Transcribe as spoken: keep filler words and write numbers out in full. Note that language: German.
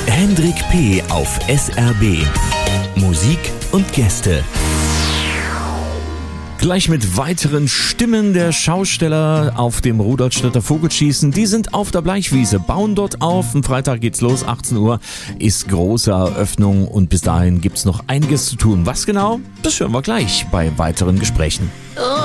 Hendrik P. auf S R B. Musik und Gäste. Gleich mit weiteren Stimmen der Schausteller auf dem Rudolstedter Vogelschießen. Die sind auf der Bleichwiese, bauen dort auf. Am Freitag geht's los, achtzehn Uhr ist große Eröffnung und bis dahin gibt's noch einiges zu tun. Was genau? Das hören wir gleich bei weiteren Gesprächen. Oh.